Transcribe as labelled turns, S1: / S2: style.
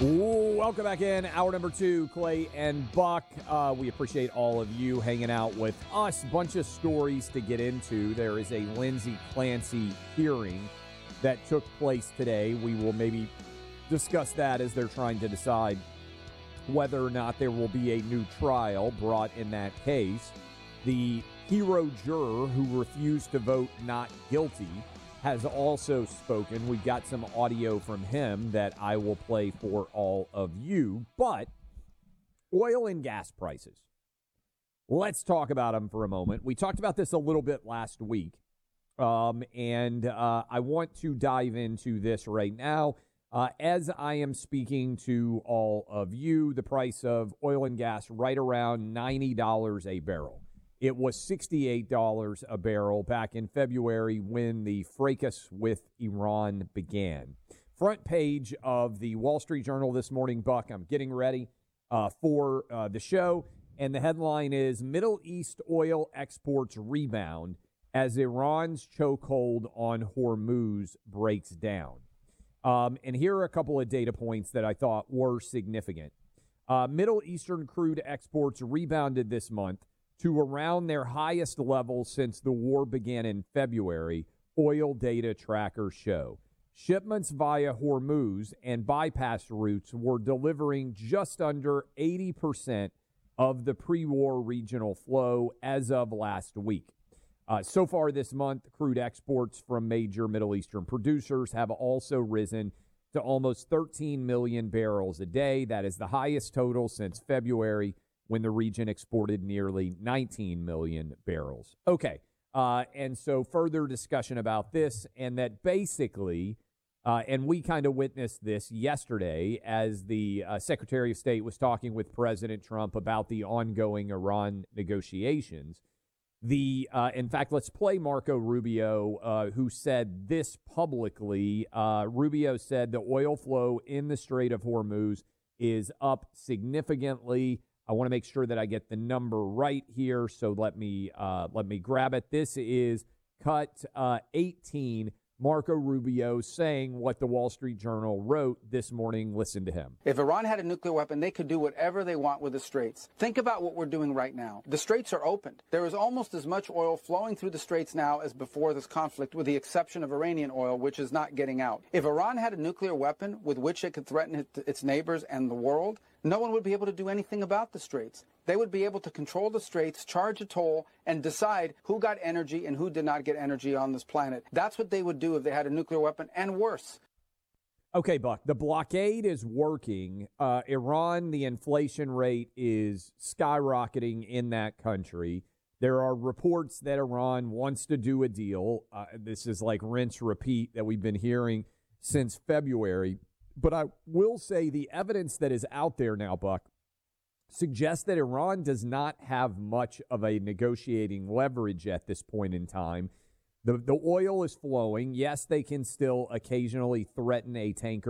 S1: Ooh, welcome back in. Hour number 2, Clay and Buck. We appreciate all of you hanging out with us. Bunch of stories to get into. There is a Lindsey Clancy hearing that took place today. We will maybe discuss that as they're trying to decide whether or not there will be a new trial brought in that case. The hero juror who refused to vote not guilty has also spoken. We got some audio from him that I will play for all of you. But oil and gas prices. Let's talk about them for a moment. We talked about this a little bit last week, and I want to dive into this right now. As I am speaking to all of you, the price of oil and gas right around $90 a barrel. It was $68 a barrel back in February when the fracas with Iran began. Front page of the Wall Street Journal this morning, Buck. I'm getting ready for the show, and the headline is Middle East oil exports rebound as Iran's chokehold on Hormuz breaks down. And here are a couple of data points that I thought were significant. Middle Eastern crude exports rebounded this month to around their highest level since the war began in February, oil data trackers show. Shipments via Hormuz and bypass routes were delivering just under 80% of the pre-war regional flow as of last week. So far this month, crude exports from major Middle Eastern producers have also risen to almost 13 million barrels a day. That is the highest total since February, when the region exported nearly 19 million barrels. Okay, and so further discussion about this, and that basically, and we kind of witnessed this yesterday as the Secretary of State was talking with President Trump about the ongoing Iran negotiations. In fact, let's play Marco Rubio, who said this publicly. Rubio said the oil flow in the Strait of Hormuz is up significantly. I want to make sure that I get the number right here, so let me grab it. This is cut 18. Marco Rubio saying what the Wall Street Journal wrote this morning. Listen to him.
S2: If Iran had a nuclear weapon, they could do whatever they want with the Straits. Think about what we're doing right now. The Straits are opened. There is almost as much oil flowing through the Straits now as before this conflict, with the exception of Iranian oil, which is not getting out. If Iran had a nuclear weapon with which it could threaten its neighbors and the world, no one would be able to do anything about the Straits. They would be able to control the Straits, charge a toll, and decide who got energy and who did not get energy on this planet. That's what they would do if they had a nuclear weapon, and worse.
S1: Okay, Buck, the blockade is working. Iran, the inflation rate is skyrocketing in that country. There are reports that Iran wants to do a deal. This is like rinse, repeat that we've been hearing since February. But I will say the evidence that is out there now, Buck, suggests that Iran does not have much of a negotiating leverage at this point in time. The oil is flowing. Yes, they can still occasionally threaten a tanker